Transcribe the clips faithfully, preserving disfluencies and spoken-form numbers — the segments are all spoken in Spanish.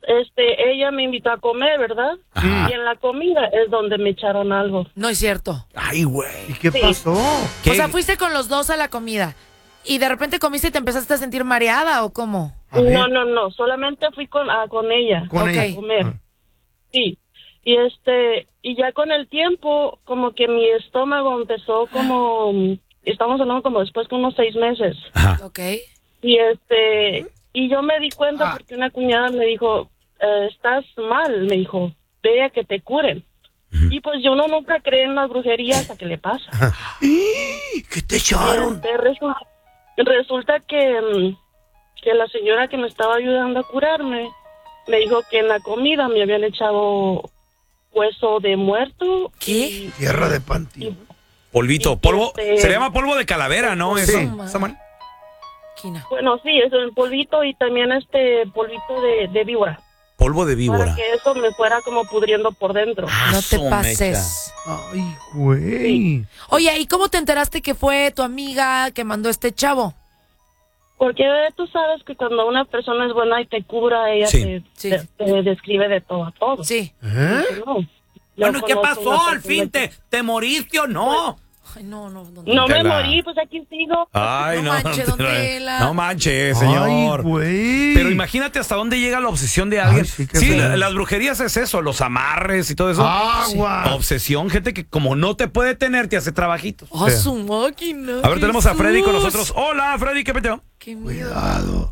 este, ella me invitó a comer, ¿verdad? Ajá. Y en la comida es donde me echaron algo. No es cierto. Ay, güey. ¿Y qué Sí. pasó? ¿Qué? O sea, fuiste con los dos a la comida y de repente comiste y te empezaste a sentir mareada ¿o cómo? A ver. No, no, no, solamente fui con, ah, con ella Con Ok. a ella. comer. Ah. Sí. Y este, y ya con el tiempo, como que mi estómago empezó como, estamos hablando como después de unos seis meses. Ajá. Ok. Y este, y yo me di cuenta Ah. porque una cuñada me dijo, eh, estás mal, me dijo, ve a que te curen. Y pues yo no nunca creo en las brujerías, ¿hasta qué le pasa? ¡Ih! ¿Qué te echaron? Este, resulta, resulta que, mm, que la señora que me estaba ayudando a curarme me dijo que en la comida me habían echado hueso de muerto. ¿Qué? Tierra de pantín. Polvito, Y polvo. este- Se llama polvo de calavera, ¿no? Sí. Eso. ¿Está mal? Quina. Bueno, sí, es el polvito y también este polvito de, de víbora. Polvo de Para víbora. que eso me fuera como pudriendo por dentro. Ah, No te su pases. Ay, güey. Oye, ¿y cómo te enteraste que fue tu amiga que mandó este chavo? Porque tú sabes que cuando una persona es buena y te cubra, ella Sí. te, Sí. te- te describe de todo a todo. Sí. ¿Eh? No, Bueno, yo ¿qué conozco una pasó al persona fin? que- ¿Te, te moriste o no? Ay, no, no. No, No me Tela. morí, pues aquí sigo. Ay, No no. manche, don Tela. No manches, señor. Ay, güey. Pero imagínate hasta dónde llega la obsesión de alguien. Ay, sí, qué sí, feo. la- las brujerías es eso, los amarres y todo eso. Agua. Obsesión, gente que como no te puede tener, te hace trabajitos. ¡Oh, su máquina! A ver, tenemos a Freddy con Jesús. nosotros. Hola, Freddy, ¿qué peteo? ¡Qué miedo! Cuidado.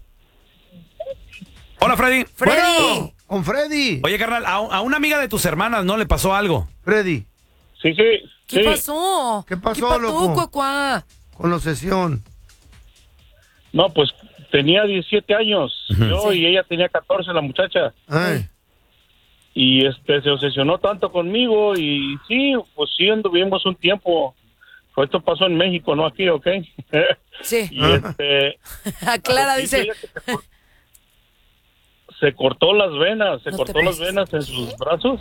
Hola, Freddy. ¡Freddy! Bueno, con Freddy. Oye, carnal, a, a una amiga de tus hermanas, ¿no? Le pasó algo. Freddy, Sí, sí. ¿Qué sí. pasó? ¿Qué pasó, ¿Qué pasó, loco? cuacuá? con la sesión. No, pues tenía diecisiete años. Yo Sí. y ella tenía catorce, la muchacha. Ay. Y este se obsesionó tanto conmigo y sí, pues sí anduvimos un tiempo. Pues esto pasó en México, no aquí, ¿ok? Sí. y este Clara sí, dice... ella que se, cor- se cortó las venas, se No te cortó las pases. venas en sus brazos.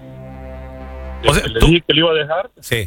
O sea, le tú- dije que le iba a dejar. Sí.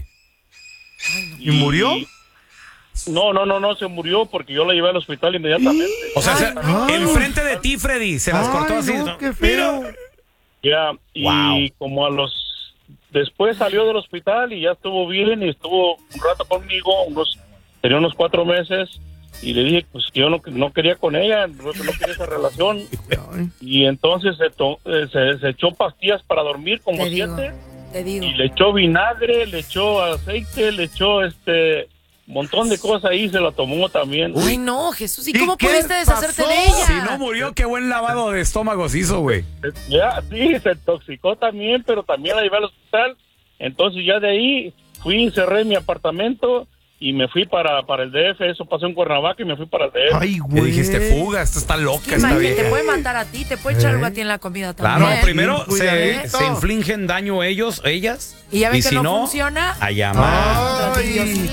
¿Y murió? No, no, no, no, se murió porque yo la llevé al hospital inmediatamente. O sea, Ay, se- no. enfrente de ti, Freddy, se las Ay, cortó así. no, ¿no? qué feo. Mira. Ya, y Wow. como a los... Después salió del hospital y ya estuvo bien y estuvo un rato conmigo, unos tenía unos cuatro meses, y le dije pues que yo no, no quería con ella, no, no quería esa relación, Ay. y entonces se, to- eh, se, se echó pastillas para dormir como Te digo. siete, Te digo. y le echó vinagre, le echó aceite, le echó este montón de cosas ahí, se la tomó también. Ay, no, Jesús. ¿Y ¿Y cómo qué pudiste deshacerte pasó? de ella? Si no murió, qué buen lavado de estómagos hizo, güey. Ya, sí, se intoxicó también, pero también la llevé al hospital. Entonces ya de ahí fui, cerré mi apartamento y me fui para, para el D F. Eso pasó en Cuernavaca y me fui para el D F. Ay, Le güey. dijiste, fuga, esta está loca, ¿Qué está mal que bien. te puede matar a ti, te puede echar ¿Eh? algo a ti en la comida también. Claro, primero Sí, se, cuidadito. se infligen daño ellos, ellas. Y ya ven que si no no, funciona. a llamar. Ay. Dios mío.